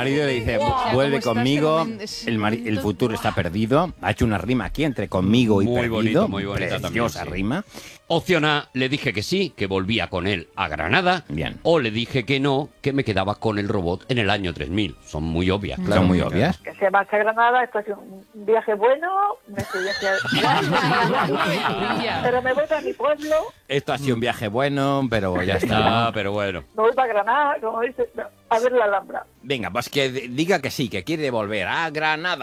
marido le dice, vuelve conmigo, el futuro está perdido. Ha hecho una rima aquí entre conmigo y muy perdido. bonito, muy bonita Preciosa también, sí. rima. Opción A, le dije que sí, que volvía con él a Granada. Bien. O le dije que no, que me quedaba con el robot en el año 3000. Son muy obvias. Son muy obvias. Que se marcha a Granada, esto ha sido un viaje bueno, me fui pero me voy para mi pueblo, Esto ha sido un viaje bueno, pero ya está. Ah, pero bueno. me voy para Granada, como dice, a ver la Alhambra. Venga, pues que diga que sí, que quiere volver a Granada.